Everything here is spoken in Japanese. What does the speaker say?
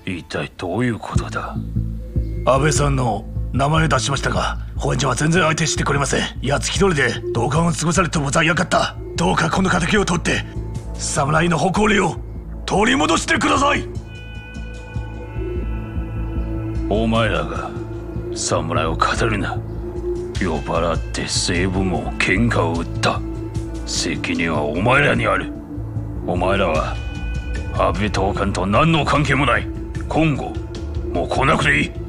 一体どういうことだ。 安倍さんの名前を出しましたが、本人は全然相手してくれません。やつ一人で同感を過ごされても罪悪かった。どうかこの敵を取って侍の誇りを取り戻してください。 お前らが侍を語るな。酔っ払って西部も喧嘩を売った。責任はお前らにある。お前らは安倍東官と何の関係もない。今後もう来なくていい。